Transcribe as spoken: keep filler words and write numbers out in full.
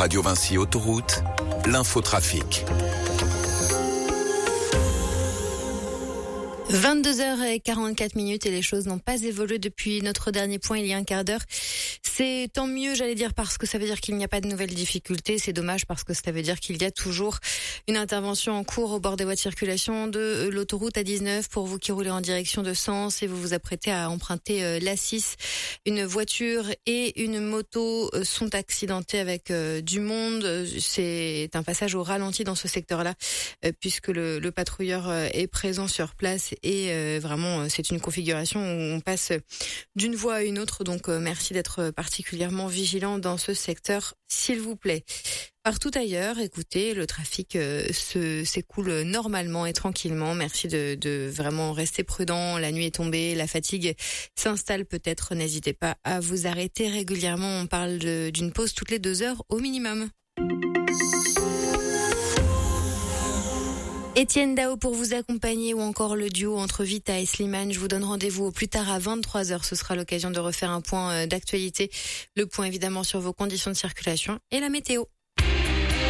Radio Vinci Autoroute, l'infotrafic. vingt-deux heures quarante-quatre minutes et les choses n'ont pas évolué depuis notre dernier point il y a un quart d'heure. C'est tant mieux, j'allais dire, parce que ça veut dire qu'il n'y a pas de nouvelles difficultés. C'est dommage parce que ça veut dire qu'il y a toujours une intervention en cours au bord des voies de circulation de l'autoroute A dix-neuf pour vous qui roulez en direction de Sens et vous vous apprêtez à emprunter l'A six. Une voiture et une moto sont accidentées avec du monde. C'est un passage au ralenti dans ce secteur-là puisque le, le patrouilleur est présent sur place et vraiment c'est une configuration où on passe d'une voie à une autre. Donc merci d'être particulièrement vigilant dans ce secteur, s'il vous plaît. Partout ailleurs, écoutez, le trafic euh, se s'écoule normalement et tranquillement. Merci de, de vraiment rester prudent. La nuit est tombée, la fatigue s'installe peut-être. N'hésitez pas à vous arrêter régulièrement. On parle de, d'une pause toutes les deux heures au minimum. Étienne Dao pour vous accompagner ou encore le duo entre Vita et Slimane. Je vous donne rendez-vous au plus tard à vingt-trois heures. Ce sera l'occasion de refaire un point d'actualité. Le point évidemment sur vos conditions de circulation et la météo.